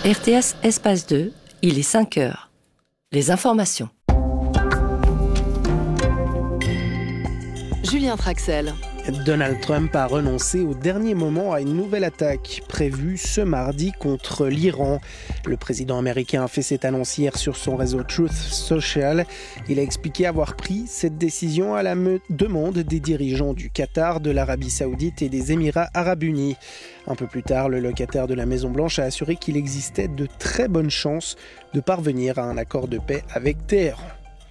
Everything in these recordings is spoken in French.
RTS Espace 2, il est 5 heures. Les informations. Julien Traxel. Donald Trump a renoncé au dernier moment à une nouvelle attaque prévue ce mardi contre l'Iran. Le président américain a fait cette annonce hier sur son réseau Truth Social. Il a expliqué avoir pris cette décision à la demande des dirigeants du Qatar, de l'Arabie Saoudite et des Émirats Arabes Unis. Un peu plus tard, le locataire de la Maison-Blanche a assuré qu'il existait de très bonnes chances de parvenir à un accord de paix avec Téhéran.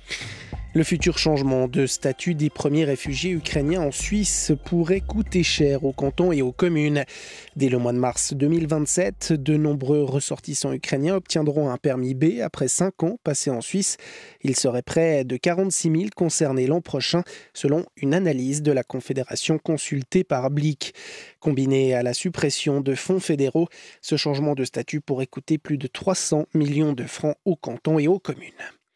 Le futur changement de statut des premiers réfugiés ukrainiens en Suisse pourrait coûter cher aux cantons et aux communes. Dès le mois de mars 2027, de nombreux ressortissants ukrainiens obtiendront un permis B après 5 ans passés en Suisse. Il serait près de 46 000 concernés l'an prochain, selon une analyse de la Confédération consultée par Blick. Combiné à la suppression de fonds fédéraux, ce changement de statut pourrait coûter plus de 300 millions de francs aux cantons et aux communes.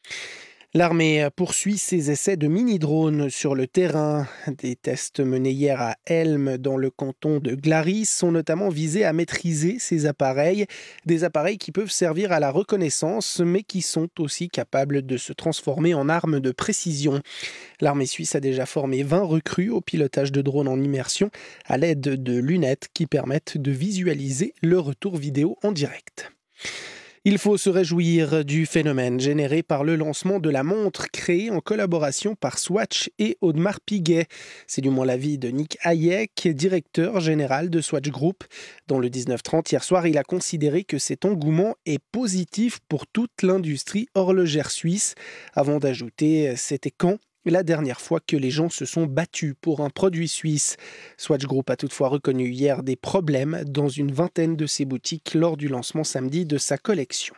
L'armée poursuit ses essais de mini-drones sur le terrain. Des tests menés hier à Helm, dans le canton de Glaris, sont notamment visés à maîtriser ces appareils. Des appareils qui peuvent servir à la reconnaissance, mais qui sont aussi capables de se transformer en armes de précision. L'armée suisse a déjà formé 20 recrues au pilotage de drones en immersion à l'aide de lunettes qui permettent de visualiser le retour vidéo en direct. Il faut se réjouir du phénomène généré par le lancement de la montre créée en collaboration par Swatch et Audemars Piguet. C'est du moins l'avis de Nick Hayek, directeur général de Swatch Group. Dans le 1930, hier soir, il a considéré que cet engouement est positif pour toute l'industrie horlogère suisse, avant d'ajouter « c'était quand ?» la dernière fois que les gens se sont battus pour un produit suisse. Swatch Group a toutefois reconnu hier des problèmes dans une vingtaine de ses boutiques lors du lancement samedi de sa collection.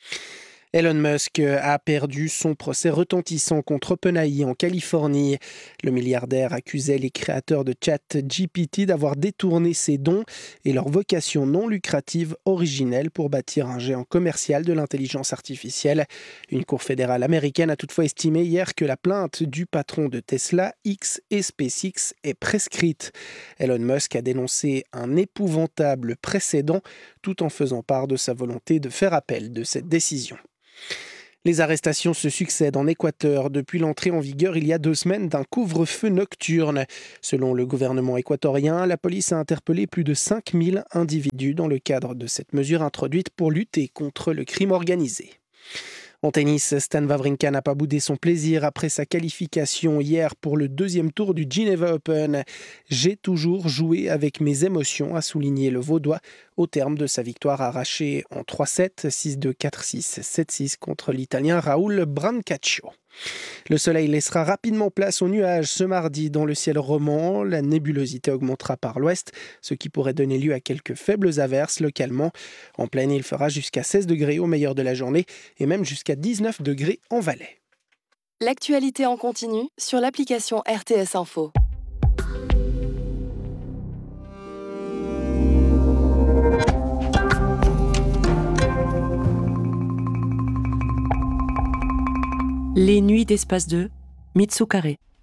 Elon Musk a perdu son procès retentissant contre OpenAI en Californie. Le milliardaire accusait les créateurs de ChatGPT d'avoir détourné ses dons et leur vocation non lucrative originelle pour bâtir un géant commercial de l'intelligence artificielle. Une cour fédérale américaine a toutefois estimé hier que la plainte du patron de Tesla, X et SpaceX est prescrite. Elon Musk a dénoncé un épouvantable précédent tout en faisant part de sa volonté de faire appel de cette décision. Les arrestations se succèdent en Équateur depuis l'entrée en vigueur il y a 2 semaines d'un couvre-feu nocturne. Selon le gouvernement équatorien, la police a interpellé plus de 5000 individus dans le cadre de cette mesure introduite pour lutter contre le crime organisé. En tennis, Stan Wawrinka n'a pas boudé son plaisir après sa qualification hier pour le 2e tour du Geneva Open. « J'ai toujours joué avec mes émotions », a souligné le Vaudois au terme de sa victoire arrachée en 3-7, 6-2, 4-6, 7-6 contre l'Italien Raoul Brancaccio. Le soleil laissera rapidement place aux nuages ce mardi dans le ciel roman. La nébulosité augmentera par l'ouest, ce qui pourrait donner lieu à quelques faibles averses localement. En pleine, il fera jusqu'à 16 degrés au meilleur de la journée et même jusqu'à 19 degrés en Valais. L'actualité en continu sur l'application RTS Info. Les nuits d'Espace 2, Mitsukare.